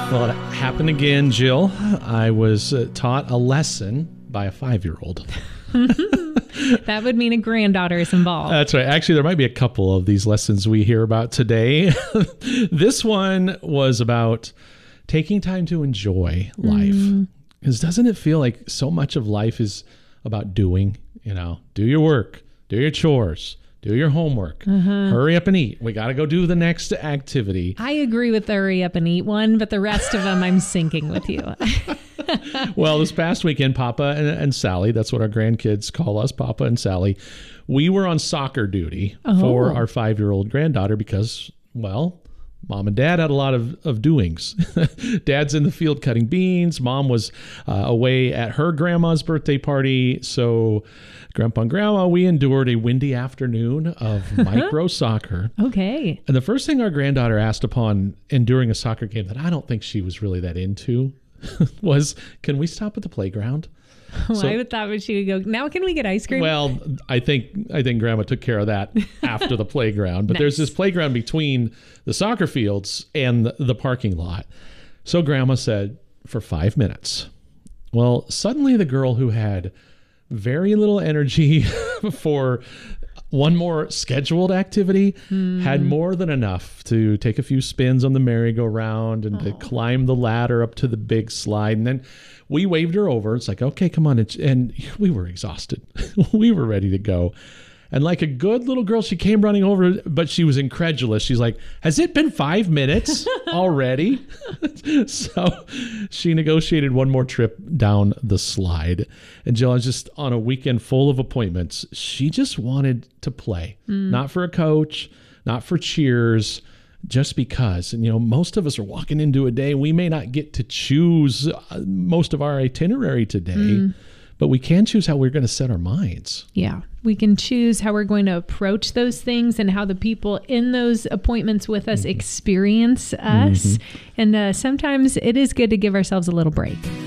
Well, it happened again, Jill. I was taught a lesson by a 5-year-old. That would mean a granddaughter is involved. That's right. Actually, there might be a couple of these lessons we hear about today. This one was about taking time to enjoy life. Because doesn't it feel like so much of life is about doing? You know, do your work, do your chores, do your homework, hurry up and eat. We got to go do the next activity. I agree with the hurry up and eat one, but the rest of them I'm syncing with you. Well, this past weekend, Papa and Sally, that's what our grandkids call us, Papa and Sally, we were on soccer duty for our 5-year-old granddaughter because, well, Mom and Dad had a lot of doings. Dad's in the field cutting beans. Mom was away at her grandma's birthday party. So Grandpa and Grandma, we endured a windy afternoon of micro soccer. Okay. And the first thing our granddaughter asked upon enduring a soccer game that I don't think she was really that into was, can we stop at the playground? Well, I would thought she would go, now can we get ice cream? Well, I think Grandma took care of that after the playground. But Nice. There's this playground between the soccer fields and the parking lot. So Grandma said, for 5 minutes. Well, suddenly the girl who had very little energy for one more scheduled activity had more than enough to take a few spins on the merry-go-round and to climb the ladder up to the big slide. And then we waved her over. It's like, okay, come on. And we were exhausted. We were ready to go. And like a good little girl, she came running over, but she was incredulous. She's like, has it been 5 minutes already? So she negotiated one more trip down the slide. And Jill was just on a weekend full of appointments. She just wanted to play, not for a coach, not for cheers, just because. And, you know, most of us are walking into a day. We may not get to choose most of our itinerary today, but we can choose how we're going to set our minds. Yeah. We can choose how we're going to approach those things and how the people in those appointments with us experience us. And sometimes it is good to give ourselves a little break.